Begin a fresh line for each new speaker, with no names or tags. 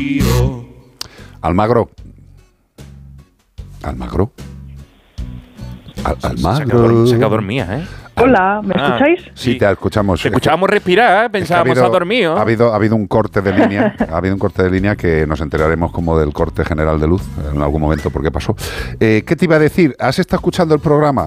frío.
Almagro. Almagro. Almagro.
Se quedó dormida, ¿eh?
Hola, ¿me escucháis?
Sí, te escuchamos.
Te escuchábamos respirar, pensábamos a dormido.
Ha habido un corte de línea, ha habido un corte de línea que nos enteraremos como del corte general de luz en algún momento, porque pasó. ¿Qué te iba a decir? ¿Has estado escuchando el programa?